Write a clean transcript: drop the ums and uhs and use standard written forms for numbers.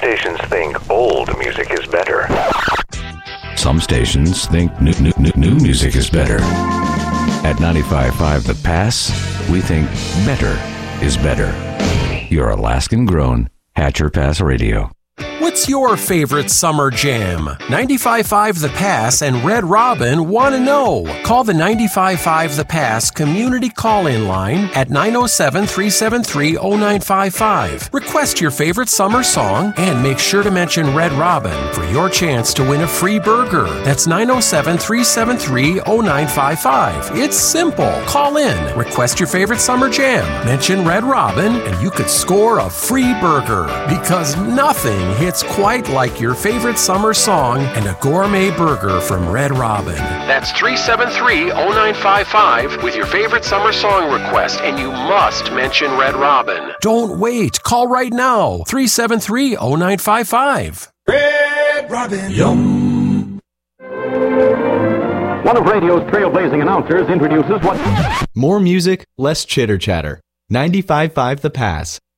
stations think old music is better. Some stations think new music is better. At 95.5 The Pass, we think better is better. Your Alaskan-grown Hatcher Pass Radio. What's your favorite summer jam? 95.5 The Pass and Red Robin want to know. Call the 95.5 The Pass community call-in line at 907-373-0955. Request your favorite summer song and make sure to mention Red Robin for your chance to win a free burger. That's 907-373-0955. It's simple. Call in, request your favorite summer jam, mention Red Robin, and you could score a free burger. Because nothing hits quite like your favorite summer song and a gourmet burger from Red Robin. That's 373-0955 with your favorite summer song request, and you must mention Red Robin. Don't wait. Call right now. 373-0955. Red Robin. Yum. One of radio's trailblazing announcers introduces what... More music, less chitter-chatter. 95.5 The Pass.